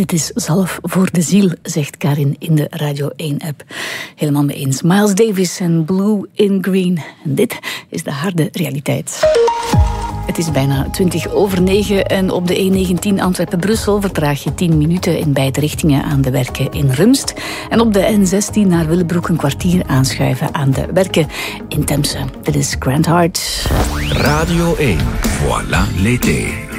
dit is zalf voor de ziel, zegt Karin in de Radio 1-app. Helemaal mee eens. Miles Davis en Blue in Green. En dit is de harde realiteit. Het is bijna 9:20 en op de E19 Antwerpen-Brussel vertraag je 10 minuten in beide richtingen aan de werken in Rumst. En op de N16 naar Willebroek een kwartier aanschuiven aan de werken in Temse. Dit is Grand Heart. Radio 1, voilà l'été.